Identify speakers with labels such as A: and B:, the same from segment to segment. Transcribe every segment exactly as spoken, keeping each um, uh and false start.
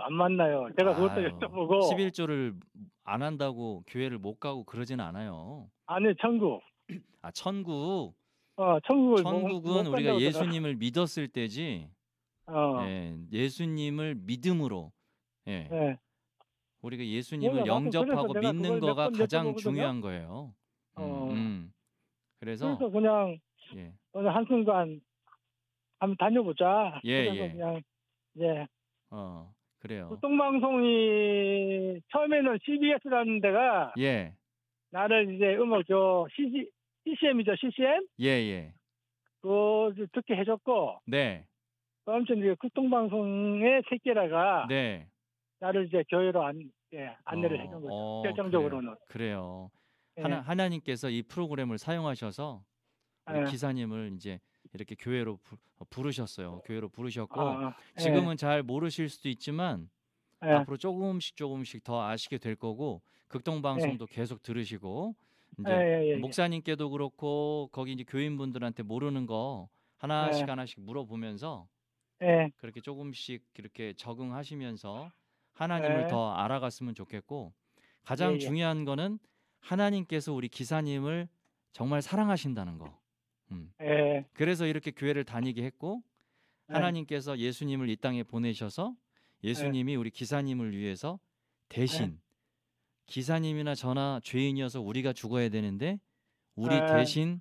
A: 안 만나요. 제가 그것도
B: 아유,
A: 여쭤보고.
B: 십일조를 안 한다고 교회를 못 가고 그러진 않아요.
A: 아니, 천국.
B: 아, 천국.
A: 어, 천국을 못,
B: 천국은
A: 못
B: 우리가
A: 간다고 들어.
B: 예수님을 믿었을 때지.
A: 어,
B: 예, 예수님을 믿음으로. 예.
A: 예.
B: 우리가 예수님을
A: 몰라, 나도 그래서
B: 영접하고
A: 내가
B: 믿는
A: 그걸 몇
B: 거가
A: 번
B: 가장
A: 여쭤보거든요.
B: 중요한 거예요. 음,
A: 어,
B: 음. 그래서
A: 그래서 그냥
B: 예,
A: 오늘 한순간 한번 다녀보자.
B: 예,
A: 그래서
B: 예.
A: 그냥, 예.
B: 어, 그래요.
A: 교통방송이 처음에는 씨비에스라는 데가
B: 예,
A: 나를 이제 음악 저 씨씨, 씨씨엠이죠, 씨씨엠?
B: 예, 예.
A: 그거 듣게 해줬고,
B: 네,
A: 아무튼 이제 교통방송의 새끼라가
B: 네.
A: 나를 이제 교회로 안, 예, 안내를
B: 어,
A: 해준 거죠.
B: 어,
A: 결정적으로는.
B: 그래요. 그래요. 하나,
A: 예,
B: 하나님께서 이 프로그램을 사용하셔서 우리
A: 예,
B: 기사님을 이제 이렇게 교회로 부, 어, 부르셨어요. 교회로 부르셨고,
A: 아, 예,
B: 지금은 잘 모르실 수도 있지만,
A: 예,
B: 앞으로 조금씩 조금씩 더 아시게 될 거고,
A: 예,
B: 극동방송도 계속 들으시고,
A: 예,
B: 이제
A: 예, 예,
B: 목사님께도 그렇고, 거기 이제 교인분들한테 모르는 거 하나씩
A: 예,
B: 하나씩 물어보면서,
A: 예,
B: 그렇게 조금씩 이렇게 적응하시면서 하나님을
A: 예,
B: 더 알아갔으면 좋겠고, 가장
A: 예, 예,
B: 중요한 거는 하나님께서 우리 기사님을 정말 사랑하신다는 거. 음.
A: 예,
B: 그래서 이렇게 교회를 다니게 했고,
A: 예,
B: 하나님께서 예수님을 이 땅에 보내셔서
A: 예,
B: 예수님이 우리 기사님을 위해서
A: 예,
B: 대신, 기사님이나 저나 죄인이어서 우리가 죽어야 되는데 우리
A: 예,
B: 대신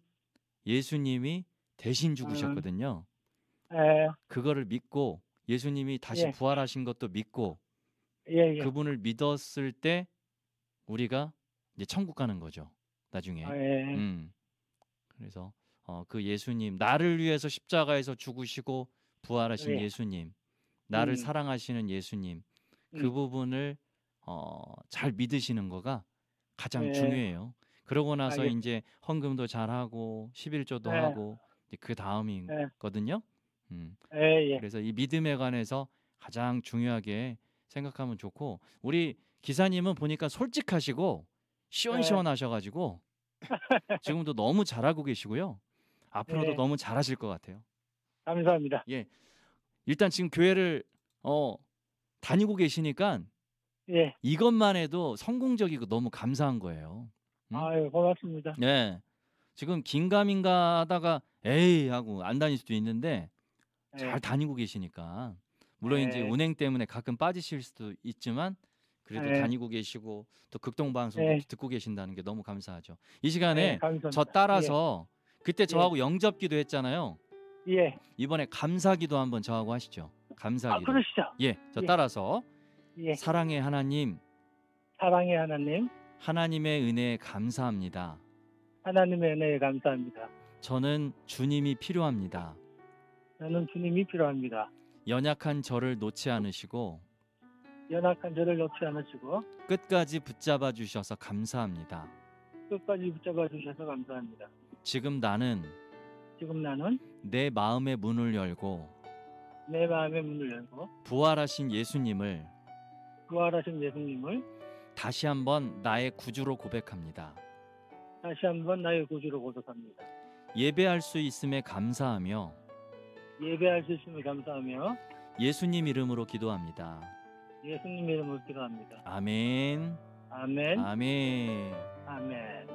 B: 예수님이 대신
A: 음,
B: 죽으셨거든요.
A: 예,
B: 그거를 믿고 예수님이 다시
A: 예,
B: 부활하신 것도 믿고
A: 예, 예,
B: 그분을 믿었을 때 우리가 이제 천국 가는 거죠. 나중에.
A: 아, 예,
B: 음. 그래서 어, 그 예수님, 나를 위해서 십자가에서 죽으시고 부활하신
A: 예,
B: 예수님, 나를
A: 음,
B: 사랑하시는 예수님, 그
A: 음,
B: 부분을 어, 잘 믿으시는 거가 가장
A: 예,
B: 중요해요. 그러고 나서
A: 알겠습니다.
B: 이제 헌금도 잘하고 십일조도
A: 예,
B: 하고 이제 그
A: 예,
B: 다음이거든요. 음.
A: 예, 예,
B: 그래서 이 믿음에 관해서 가장 중요하게 생각하면 좋고, 우리 기사님은 보니까 솔직하시고
A: 예,
B: 시원시원하셔가지고 지금도 너무 잘하고 계시고요. 앞으로도
A: 예,
B: 너무 잘하실 것 같아요.
A: 감사합니다.
B: 예, 일단 지금 교회를 어, 다니고 계시니까
A: 예,
B: 이것만 해도 성공적이고 너무 감사한 거예요. 응?
A: 아유, 고맙습니다.
B: 네. 지금 긴가민가 하다가 에이 하고 안 다닐 수도 있는데 잘
A: 예,
B: 다니고 계시니까, 물론 이제
A: 예,
B: 운행 때문에 가끔 빠지실 수도 있지만 그래도
A: 예,
B: 다니고 계시고 또 극동방송도
A: 예,
B: 듣고 계신다는 게 너무 감사하죠. 이
A: 예,
B: 시간에 저
A: 감사합니다. 예,
B: 따라서 그때
A: 예,
B: 저하고 영접기도 했잖아요.
A: 예.
B: 이번에 감사기도 한번 저하고 하시죠.
A: 아,
B: 감사기도.
A: 그러시죠.
B: 예, 저
A: 예,
B: 따라서
A: 예.
B: 사랑의 하나님,
A: 사랑의 하나님,
B: 하나님의 은혜에 감사합니다.
A: 하나님의 은혜에 감사합니다.
B: 저는 주님이 필요합니다.
A: 저는 주님이 필요합니다.
B: 연약한 저를 놓지 않으시고
A: 연약한 저를 놓지 않으시고
B: 끝까지 붙잡아 주셔서 감사합니다.
A: 끝까지 붙잡아 주셔서 감사합니다.
B: 지금 나는
A: 지금 나는
B: 내 마음의 문을 열고
A: 내 마음의 문을 열고
B: 부활하신 예수님을
A: 부활하신 예수님을
B: 다시 한번 나의 구주로 고백합니다.
A: 다시 한번 나의 구주로 고백합니다.
B: 예배할 수 있음에 감사하며
A: 예배할 수 있음을 감사하며
B: 예수님 이름으로 기도합니다.
A: 예수님 이름으로 기도합니다.
B: 아멘.
A: 아멘.
B: 아멘.
A: 아멘.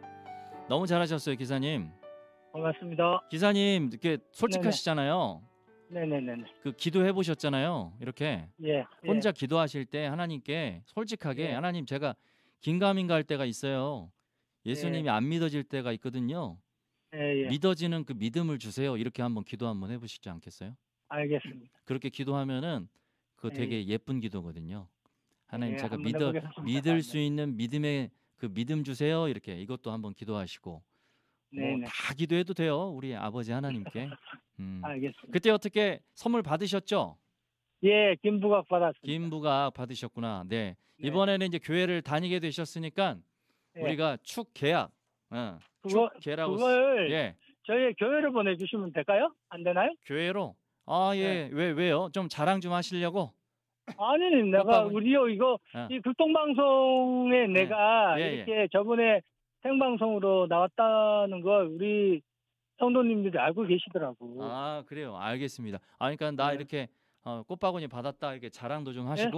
B: 너무 잘하셨어요, 기사님.
A: 고맙습니다.
B: 기사님 이렇게 솔직하시잖아요.
A: 네네네.
B: 그 기도해 보셨잖아요. 이렇게
A: 예.
B: 혼자 기도하실 때 하나님께 솔직하게,
A: 예.
B: 하나님 제가 긴가민가 할 때가 있어요. 예수님이
A: 예.
B: 안 믿어질 때가 있거든요.
A: 예. 예.
B: 믿어지는 그 믿음을 주세요. 이렇게 한번 기도 한번 해보시지 않겠어요?
A: 알겠습니다.
B: 그렇게 기도하면은 그거
A: 예.
B: 되게 예쁜 기도거든요. 하나님
A: 예.
B: 제가
A: 한번
B: 믿어
A: 해보겠습니다.
B: 믿을
A: 네.
B: 수 있는 믿음의 그 믿음 주세요. 이렇게 이것도 한번 기도하시고 뭐
A: 네네.
B: 다 기도해도 돼요. 우리 아버지 하나님께. 음.
A: 알겠습니다.
B: 그때 어떻게 선물 받으셨죠?
A: 예, 김부각 받았습니다.
B: 김부각 받으셨구나. 네.
A: 네.
B: 이번에는 이제 교회를 다니게 되셨으니까
A: 예.
B: 우리가 축 계약, 어,
A: 그거,
B: 축 계라고
A: 그걸
B: 예.
A: 저희 교회로 보내주시면 될까요? 안 되나요?
B: 교회로. 아, 예.
A: 네.
B: 왜 왜요? 좀 자랑 좀 하시려고?
A: 아니, 내가
B: 꽃바구니.
A: 우리요 이거
B: 어.
A: 이 극동방송에 내가
B: 예,
A: 이렇게 저번에 생방송으로 나왔다는 걸 우리 성도님들이 알고 계시더라고.
B: 아, 그래요. 알겠습니다. 아, 그러니까 나
A: 네.
B: 이렇게 어, 꽃바구니 받았다 이렇게 자랑도 좀
A: 예?
B: 하시고